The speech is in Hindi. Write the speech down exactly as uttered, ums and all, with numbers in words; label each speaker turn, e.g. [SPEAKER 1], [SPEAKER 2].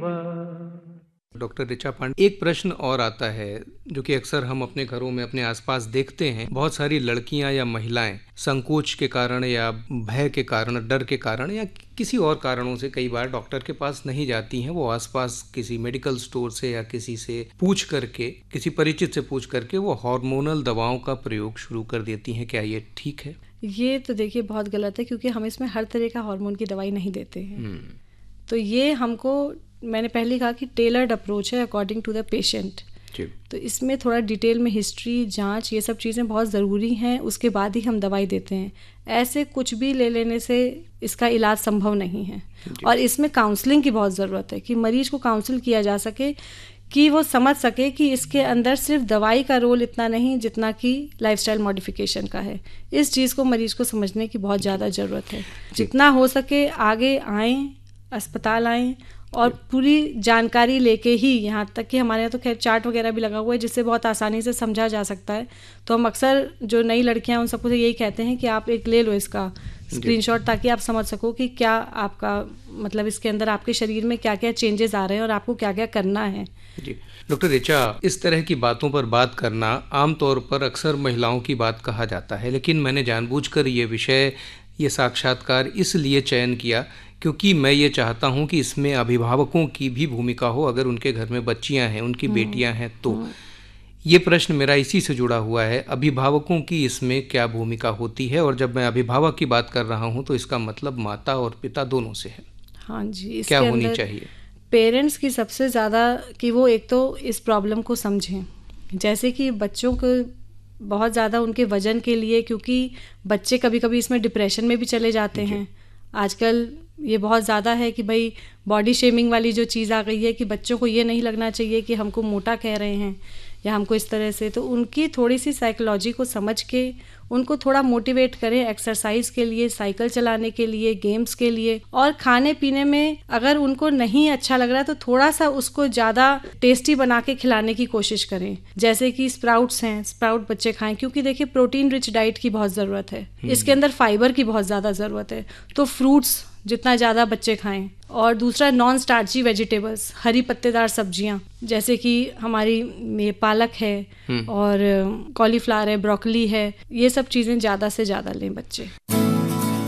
[SPEAKER 1] डॉक्टर ऋचा पांडे, एक प्रश्न और आता है जो कि अक्सर हम अपने घरों में अपने आसपास देखते हैं। बहुत सारी लड़कियां या महिलाएं संकोच के कारण या भय के कारण, डर के कारण या किसी और कारणों से कई बार डॉक्टर के पास नहीं जाती हैं। वो आसपास किसी मेडिकल स्टोर से या किसी से पूछ करके, किसी परिचित से पूछ करके वो हार्मोनल दवाओं का प्रयोग शुरू कर देती हैं। क्या ये ठीक है?
[SPEAKER 2] ये तो देखिए बहुत गलत है, क्योंकि हम इसमें हर तरह का हार्मोन की दवाई नहीं देते हैं। तो ये हमको, मैंने पहले कहा कि टेलर्ड अप्रोच है अकॉर्डिंग टू द पेशेंट। तो इसमें थोड़ा डिटेल में हिस्ट्री, जांच, ये सब चीज़ें बहुत ज़रूरी हैं। उसके बाद ही हम दवाई देते हैं। ऐसे कुछ भी ले लेने से इसका इलाज संभव नहीं है। और इसमें काउंसलिंग की बहुत ज़रूरत है कि मरीज को काउंसिल किया जा सके, कि वो समझ सके कि इसके अंदर सिर्फ दवाई का रोल इतना नहीं जितना कि लाइफस्टाइल मॉडिफिकेशन का है। इस चीज़ को मरीज को समझने की बहुत ज़्यादा ज़रूरत है। जितना हो सके आगे आएँ, अस्पताल आएँ और पूरी जानकारी लेके ही, यहाँ तक कि हमारे यहाँ तो खैर चार्ट वगैरह भी लगा हुआ है जिससे बहुत आसानी से समझा जा सकता है। तो हम अक्सर जो नई लड़कियां उन सबको यही कहते हैं कि आप एक ले लो इसका स्क्रीनशॉट, ताकि आप समझ सको कि क्या आपका मतलब इसके अंदर आपके शरीर में क्या क्या चेंजेस आ रहे हैं और आपको क्या क्या करना है।
[SPEAKER 1] जी डॉक्टर ऋचा, इस तरह की बातों पर बात करना आमतौर पर अक्सर महिलाओं की बात कहा जाता है, लेकिन मैंने जानबूझकर ये विषय, ये साक्षात्कार इसलिए चयन किया क्योंकि मैं ये चाहता हूँ कि इसमें अभिभावकों की भी भूमिका हो। अगर उनके घर में बच्चियाँ हैं, उनकी बेटियाँ हैं, तो ये प्रश्न मेरा इसी से जुड़ा हुआ है, अभिभावकों की इसमें क्या भूमिका होती है। और जब मैं अभिभावक की बात कर रहा हूँ तो इसका मतलब माता और पिता दोनों से है।
[SPEAKER 2] हाँ जी,
[SPEAKER 1] क्या होनी चाहिए?
[SPEAKER 2] पेरेंट्स की सबसे ज़्यादा कि वो एक तो इस प्रॉब्लम को समझें। जैसे कि बच्चों को बहुत ज़्यादा उनके वजन के लिए, क्योंकि बच्चे कभी कभी इसमें डिप्रेशन में भी चले जाते हैं। आजकल ये बहुत ज़्यादा है कि भाई बॉडी शेमिंग वाली जो चीज़ आ गई है कि बच्चों को ये नहीं लगना चाहिए कि हमको मोटा कह रहे हैं या हमको इस तरह से। तो उनकी थोड़ी सी साइकोलॉजी को समझ के उनको थोड़ा मोटिवेट करें एक्सरसाइज के लिए, साइकिल चलाने के लिए, गेम्स के लिए। और खाने पीने में अगर उनको नहीं अच्छा लग रहा है तो थोड़ा सा उसको ज़्यादा टेस्टी बना के खिलाने की कोशिश करें। जैसे कि स्प्राउट्स हैं, स्प्राउट बच्चे खाएं, क्योंकि देखिए प्रोटीन रिच डाइट की बहुत ज़रूरत है। इसके अंदर फाइबर की बहुत ज़्यादा ज़रूरत है। तो फ्रूट्स जितना ज़्यादा बच्चे खाएं। और दूसरा नॉन स्टार्ची वेजिटेबल्स, हरी पत्तेदार सब्जियां, जैसे कि हमारी ये पालक है और कॉलीफ्लावर है, ब्रोकली है, ये सब चीज़ें ज़्यादा से ज़्यादा लें बच्चे।